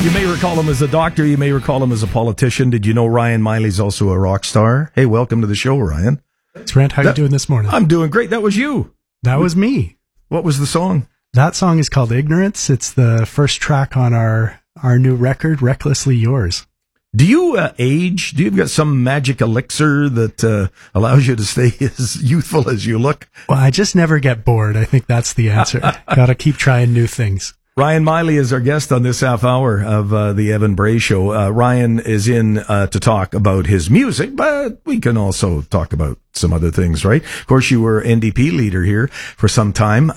You may recall him as a doctor. You may recall him as a politician. Did you know Ryan Miley's also a rock star? Hey, welcome to the show, Ryan. Thanks, Brent. How you doing this morning? I'm doing great. That was you. That was me. What was the song? That song is called Ignorance. It's the first track on our new record, Recklessly Yours. Do you age? Do you got some magic elixir that allows you to stay as youthful as you look? Well, I just never get bored. I think that's the answer. Got to keep trying new things. Ryan Miley is our guest on this half hour of the Evan Bray Show. Ryan is in to talk about his music, but we can also talk about some other things, right? Of course, you were NDP leader here for some time.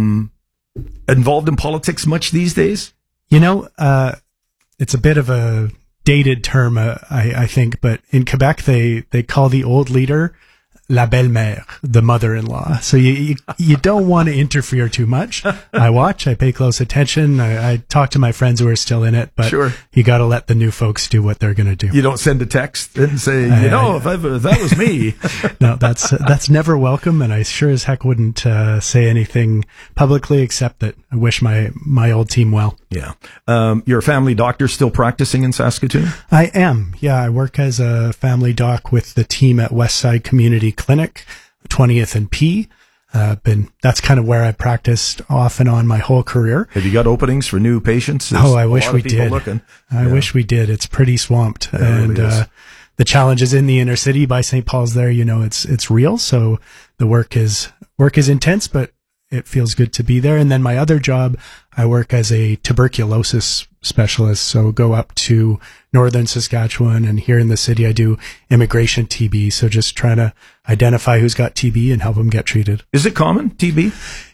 Involved in politics much these days? You know, it's a bit of a dated term, I think, but in Quebec, they call the old leader la belle-mère, the mother-in-law. So you don't want to interfere too much. I watch, I pay close attention. I talk to my friends who are still in it, but sure, you got to let the new folks do what they're going to do. You don't send a text and say, if that was me. No, that's never welcome. And I sure as heck wouldn't say anything publicly except that I wish my old team well. Yeah. You're a family doctor still practicing in Saskatoon? I am. Yeah. I work as a family doc with the team at Westside Community Clinic, 20th and P. That's kind of where I practiced off and on my whole career. Have you got openings for new patients? I wish we did. I wish we did. It's pretty swamped. Yeah, and really the challenges in the inner city by St. Paul's there, it's real. So the work is intense, but it feels good to be there. And then my other job, I work as a tuberculosis specialist. So go up to northern Saskatchewan, and here in the city, I do immigration TB. So just trying to identify who's got TB and help them get treated. Is it common, TB?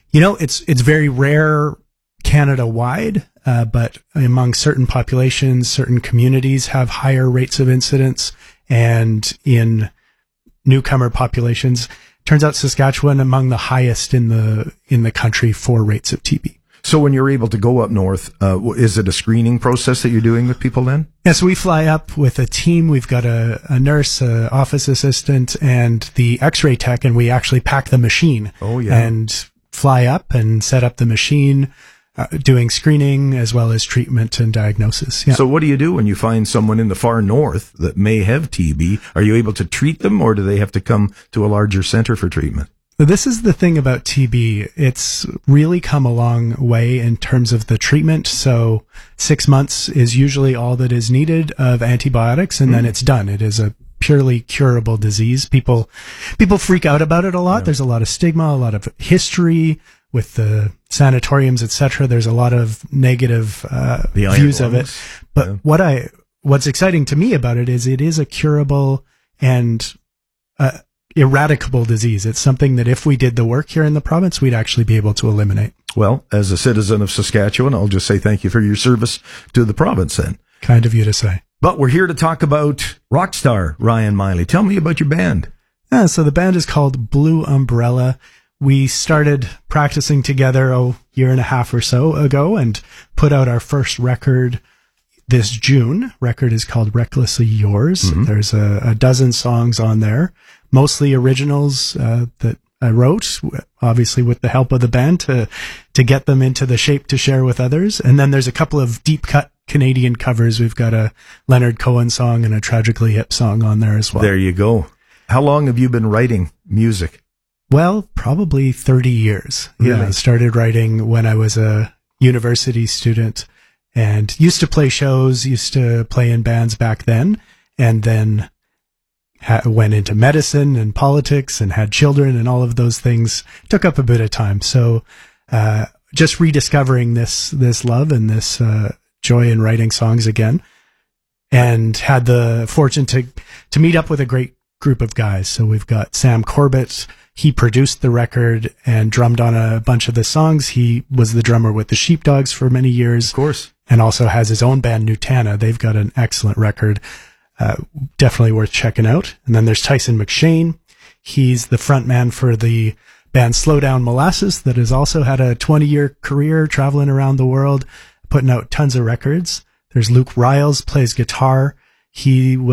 It's very rare Canada wide, but among certain populations, certain communities have higher rates of incidence, and in newcomer populations, turns out Saskatchewan among the highest in the country for rates of TB. So when you're able to go up north, is it a screening process that you're doing with people then? Yes, we fly up with a team. We've got a nurse, a office assistant, and the X-ray tech, and we actually pack the machine. Oh, yeah. And fly up and set up the machine, doing screening as well as treatment and diagnosis. Yeah. So what do you do when you find someone in the far north that may have TB? Are you able to treat them, or do they have to come to a larger center for treatment? This is the thing about TB. It's really come a long way in terms of the treatment. So 6 months is usually all that is needed of antibiotics, and then it's done. It is a purely curable disease. People freak out about it a lot. Yeah. There's a lot of stigma, a lot of history with the sanatoriums, etc. There's a lot of negative views of it. But what's exciting to me about it is a curable and eradicable disease. It's something that if we did the work here in the province, we'd actually be able to eliminate. Well, as a citizen of Saskatchewan, I'll just say thank you for your service to the province then. Kind of you to say. But we're here to talk about rock star Ryan Miley. Tell me about your band. So the band is called Blue Umbrella. We started practicing together a year and a half or so ago and put out our first record this June. Record is called Recklessly Yours. Mm-hmm. There's a dozen songs on there, mostly originals that I wrote, obviously with the help of the band to get them into the shape to share with others. And then there's a couple of deep cut Canadian covers. We've got a Leonard Cohen song and a Tragically Hip song on there as well. There you go. How long have you been writing music? Well, probably 30 years. Really? Yeah, I started writing when I was a university student and used to play shows, used to play in bands back then, and then went into medicine and politics and had children, and all of those things took up a bit of time. So just rediscovering this love and this joy in writing songs again, and had the fortune to meet up with a great group of guys. So we've got Sam Corbett. He produced the record and drummed on a bunch of the songs. He was the drummer with the Sheepdogs for many years. Of course. And also has his own band, Nutana. They've got an excellent record. Definitely worth checking out. And then there's Tyson McShane. He's the front man for the band Slow Down Molasses that has also had a 20-year career traveling around the world, putting out tons of records. There's Luke Riles, plays guitar. He was